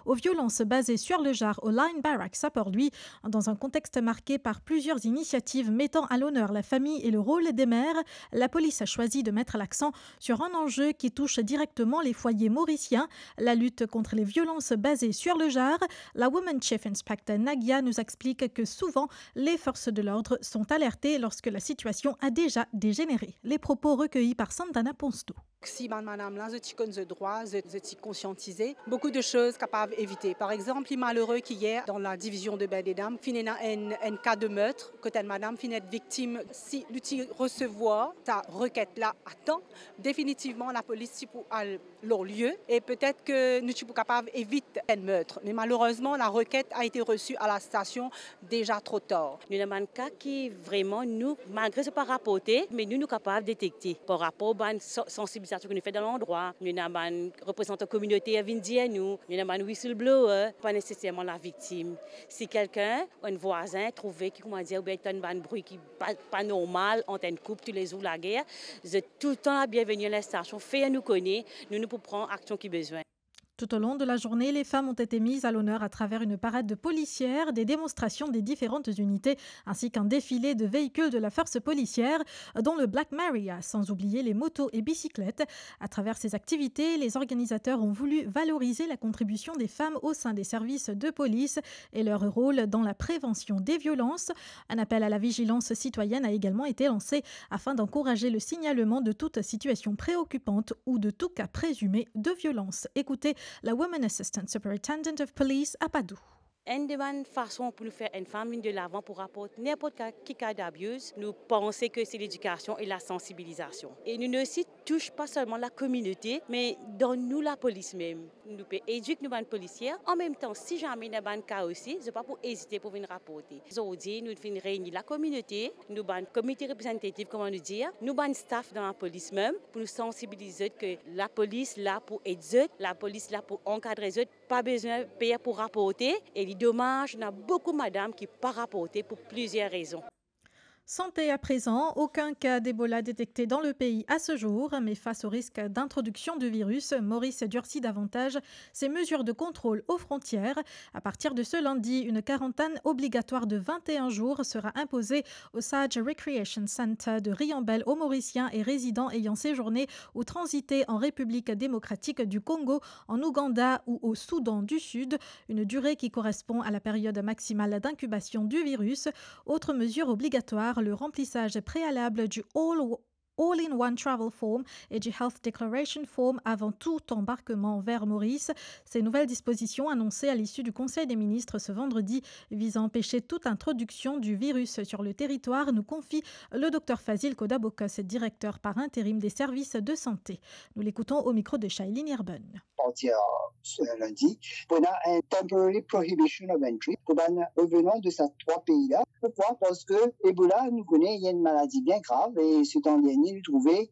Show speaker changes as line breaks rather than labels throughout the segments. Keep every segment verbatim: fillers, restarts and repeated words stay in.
aux violences basées sur le genre au Line Barracks à Port-Louis. Dans un contexte marqué par plusieurs initiatives mettant à l'honneur la famille et le rôle des mères, la police a choisi de mettre l'accent sur un enjeu qui touche directement les foyers mauriciens, la lutte contre les violences basées sur le genre. La Woman Chief Inspector Nagia nous explique que souvent, les forces de l'ordre sont alertées lorsque la situation a déjà dégénéré. Les propos recueillis par Santana Ponsto.
Si madame là, je t'y connais le droit, je t'y conscientisé, beaucoup de choses capables d'éviter. Par exemple, il est malheureux qu'hier, dans la division de bain des dames, finit un, un cas de meurtre, que telle madame finit victime. Si l'outil recevoir ta requête là à temps, définitivement la police pour leur lieu et peut-être que nous sommes capables d'éviter un meurtre. Mais malheureusement, la requête a été reçue à la station déjà trop tard.
Nous avons un cas qui vraiment nous, malgré ce pas rapporté, mais nous nous capables de détecter par rapport à une sensibilisation que nous faisons dans l'endroit. Nous avons un représentant communautaire qui vient dire nous, nous avons un whistleblower, pas nécessairement la victime. Si quelqu'un, un voisin, trouvé qui comment dire, ou un un bruit qui pas, pas normal entre une couple tous les jours la guerre, vous êtes tout le temps la bienvenue à la station. Faites nous connaître, nous nous pour prendre action qui besoin.
Tout au long de la journée, les femmes ont été mises à l'honneur à travers une parade de policières, des démonstrations des différentes unités, ainsi qu'un défilé de véhicules de la force policière, dont le Black Maria, sans oublier les motos et bicyclettes. À travers ces activités, les organisateurs ont voulu valoriser la contribution des femmes au sein des services de police et leur rôle dans la prévention des violences. Un appel à la vigilance citoyenne a également été lancé afin d'encourager le signalement de toute situation préoccupante ou de tout cas présumé de violence. Écoutez la Woman Assistant Superintendent of Police à Padoue.
Une des façons pour nous faire une famille de l'avant pour rapporter n'importe quel cas d'abus, nous pensons que c'est l'éducation et la sensibilisation. Et nous ne touchons pas seulement la communauté, mais dans nous la police même. Nous pouvons éduquer nos bonnes policières. En même temps, si jamais nous avons un cas aussi, ce n'est pas pour hésiter pour venir rapporter. Aujourd'hui, nous devons réunir la communauté, nous avons un comité représentatif, comment nous dire, nous avons un staff dans la police même pour nous sensibiliser que la police là pour aider, la police là pour encadrer, pas besoin de payer pour rapporter. Et les dommages, il y a beaucoup de madames qui ne pas rapporter pour plusieurs raisons.
Santé à présent, aucun cas d'Ebola détecté dans le pays à ce jour, mais face au risque d'introduction du virus, Maurice durcit davantage ses mesures de contrôle aux frontières. À partir de ce lundi, une quarantaine obligatoire de vingt et un jours sera imposée au Sage Recreation Center de Riambel aux Mauriciens et résidents ayant séjourné ou transité en République démocratique du Congo, en Ouganda ou au Soudan du Sud, une durée qui correspond à la période maximale d'incubation du virus. Autre mesure obligatoire, le remplissage préalable du All All-in-One Travel Form et du Health Declaration Form avant tout embarquement vers Maurice. Ces nouvelles dispositions annoncées à l'issue du Conseil des ministres ce vendredi visent à empêcher toute introduction du virus sur le territoire, nous confie le docteur Fazil Kodabokos, directeur par intérim des services de santé. Nous l'écoutons au micro de Shailene Irben.
Partir ce lundi, on a un temporary prohibition of entry pour les revenants de ces trois pays-là. Pourquoi? Parce que Ebola, nous connaît, il y a une maladie bien grave et ce temps dernier, nous trouvons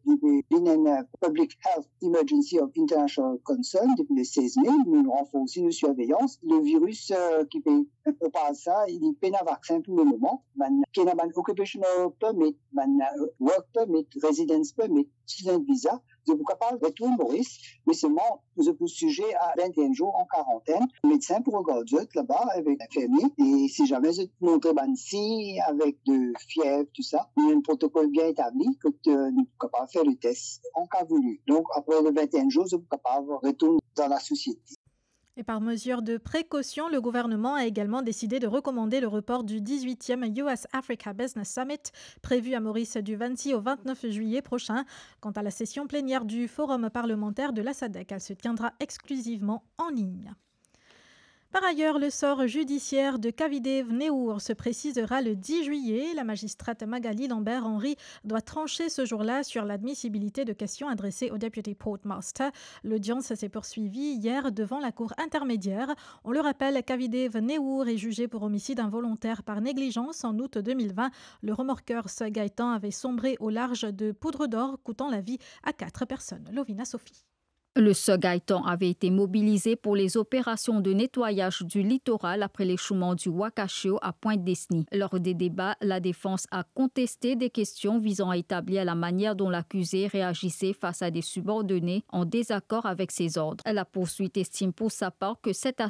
une public health emergency of international concern depuis le seize mai. Nous renforçons nos surveillances. Le virus euh, qui peut pas ça, il est peine à vaccin pour le moment. Man, qui n'a pas occupational permit, man, work permit, residence permit, student visa. Je suis capable de retourner Maurice, mais seulement je suis sujet à vingt et un jours en quarantaine. Le médecin pour regarder là-bas avec l'infirmier. Et si jamais je te montre un signe avec de fièvre, tout ça, il y a un protocole bien établi que tu es capable de faire le test en cas voulu. Donc, après les vingt et un jours, je suis capable de retourner dans la société.
Et par mesure de précaution, le gouvernement a également décidé de recommander le report du dix-huitième U S Africa Business Summit prévu à Maurice du vingt-six au vingt-neuf juillet prochain. Quant à la session plénière du Forum parlementaire de la SADC, elle se tiendra exclusivement en ligne. Par ailleurs, le sort judiciaire de Kavidev Neour se précisera le dix juillet. La magistrate Magali Lambert-Henry doit trancher ce jour-là sur l'admissibilité de questions adressées au Deputy Portmaster. L'audience s'est poursuivie hier devant la cour intermédiaire. On le rappelle, Kavidev Neour est jugé pour homicide involontaire par négligence en août deux mille vingt. Le remorqueur Gaëtan avait sombré au large de Poudre d'Or, coûtant la vie à quatre personnes. Lovina Sophie.
Le Gaëtan avait été mobilisé pour les opérations de nettoyage du littoral après l'échouement du Wakashio à Pointe-Desny. Lors des débats, la défense a contesté des questions visant à établir la manière dont l'accusé réagissait face à des subordonnés en désaccord avec ses ordres. La poursuite estime pour sa part que cet aspect